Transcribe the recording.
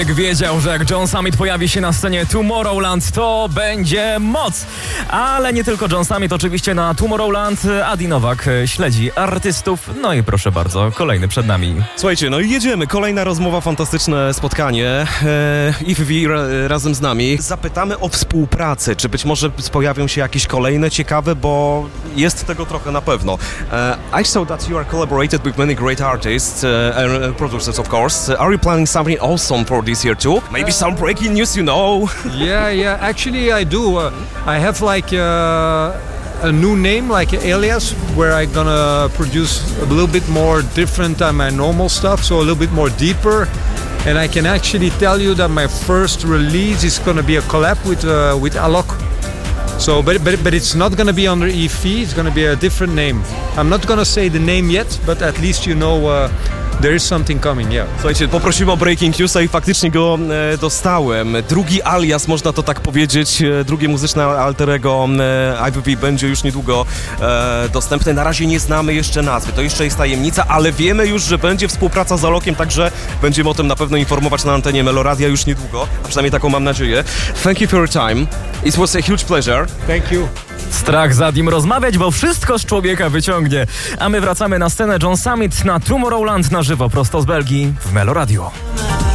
Wiedział, że jak John Summit pojawi się na scenie Tomorrowland, to będzie moc. Ale nie tylko John Summit, oczywiście na Tomorrowland Adi Nowak śledzi artystów. No i proszę bardzo, kolejny przed nami. Słuchajcie, no i jedziemy. Kolejna rozmowa, fantastyczne spotkanie. IFV razem z nami. Zapytamy o współpracę. Czy być może pojawią się jakieś kolejne ciekawe, bo jest tego trochę na pewno. I saw that you are collaborated with many great artists and producers, of course. Are you planning something awesome for this year too? Maybe some breaking news, you know? Yeah. Actually, I do. I have like a new name, like an alias, where I'm gonna produce a little bit more different than my normal stuff, so a little bit more deeper. And I can actually tell you that my first release is gonna be a collab with Alok. So, but it's not gonna be under EFE. It's gonna be a different name. I'm not gonna say the name yet, but at least you know. There is something coming, yeah. Słuchajcie, poprosiłem o breaking newsa i faktycznie go dostałem. Drugi alias, można to tak powiedzieć, drugie muzyczne alterego IFV będzie już niedługo dostępne. Na razie nie znamy jeszcze nazwy, to jeszcze jest tajemnica, ale wiemy już, że będzie współpraca z Alokiem, także będziemy o tym na pewno informować na antenie Meloradia już niedługo, a przynajmniej taką mam nadzieję. Thank you for your time. It was a huge pleasure. Thank you. Strach z Adim rozmawiać, bo wszystko z człowieka wyciągnie. A my wracamy na scenę John Summit na Tomorrowland na żywo, prosto z Belgii w Meloradio.